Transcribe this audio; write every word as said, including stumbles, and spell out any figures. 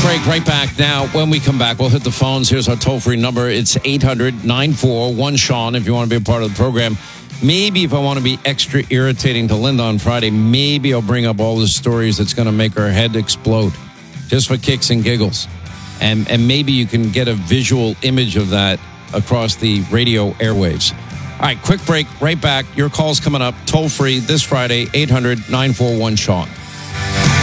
break, right back now. When we come back, we'll hit the phones. Here's our toll-free number. It's eight hundred nine four one Sean if you want to be a part of the program. Maybe if I want to be extra irritating to Linda on Friday, maybe I'll bring up all the stories that's going to make her head explode just for kicks and giggles. And, and maybe you can get a visual image of that across the radio airwaves. All right, quick break, right back. Your call's coming up, toll-free this Friday, eight hundred nine four one Sean.